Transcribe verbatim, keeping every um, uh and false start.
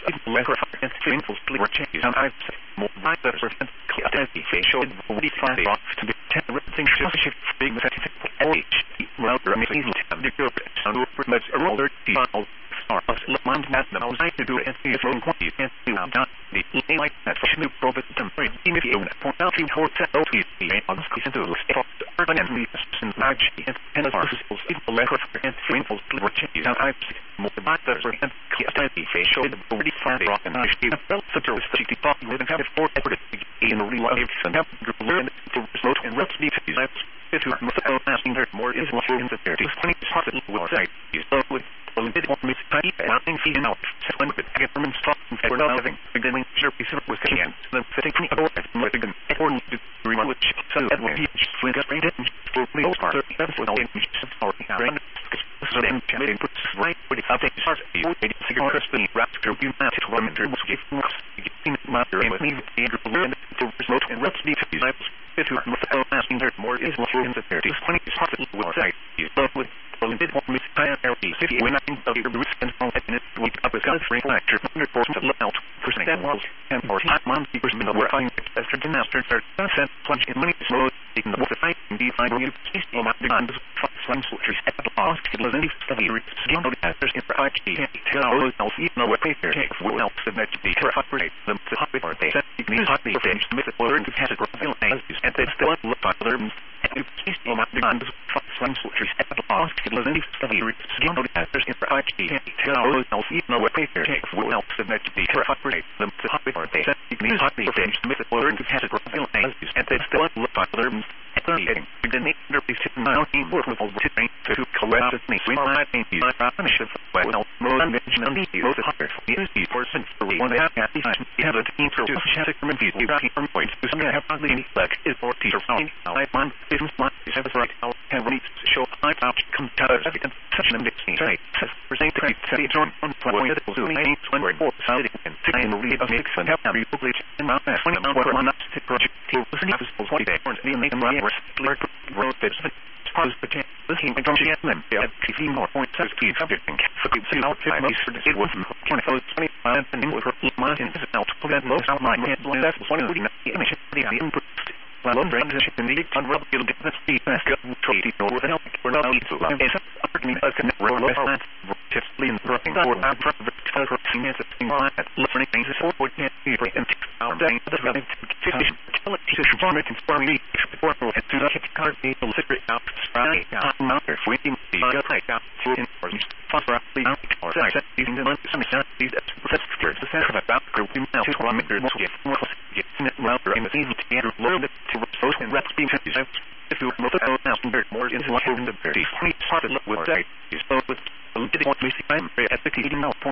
letter and simple clear changes and I've said more by the percent clear facial body find off to the everything just shift big certificate H router means the group and much a roller file stars mind that the I to do and see from quantity and do not the like that for new profit temporary in the point out in hotel O T C on the to stop urban and resistance large and and possible simple letter and simple clear changes and I've said more by the percent clear facial body find off and I see relative sixty five with a four in real life and have learned to remote and let's be if you are asking her more is what in the thirties twenty possible will say is so with a bit more misty and nothing feeding out seven with government stock and for nothing beginning sure piece of with can then sitting from the board and letting them according to remote which so that will be with a rated for the most part that's what I'll or brand so then can put right with the update start the cigar crispy wrapped to be mounted one meter was given matter and with me the learn to remote and let's be to if you are asking her more is what in the thirties twenty possible will say you love with a bit more misty city when I think of your risk and all that in it we up with God's free lecture hundred percent of out percent that was and for hot months because in the work finding after the master third percent plunge in money slow taking the water fight and define you please do not demand some trees at the last it was any study skill no answers in for I T tell all else even know what paper takes will help the next be to operate them to hot before they set these hot things with the learn to catch it and they still look like other and you please do not demand some trees at the last it was any study skill no answers in for I T tell all else even know what paper takes will help the next be to operate them to hot before they set these hot things with the learn to catch it and they still look like other and you the need to be sitting down in work with all the things to collect with me when I think you are finished well more than mention and you the higher is the person for one that has the time you have a team to check from people got from points to some have hardly like is for teacher phone I want business month is have right I'll have need to show I out come to us and such an mixing right for saying to say join on point that will do nine twenty four side and six and read of mix and have every publish and not twenty number one up to project to listen to this twenty day or the make them right clear road that's pose the chance listening to G M them at fifteen more point six key subject and so you see out five for the it was twenty twenty five and in with my in this out to that low out my man that's one of the image the input one transition in the unreliable difference the best trade or help for not to is opportunity as can roll out typically in running for our private telecommunications in line listening things for what can be and our day the running fifty television formatting for me before to the card the secret out right now if we can see the right out in for for the or set using the some these that's the center about group now to one meter to get more get in router and the easy to get low to resource and rep being if you move it out more into what in the thirty started with that is both with a little bit more at the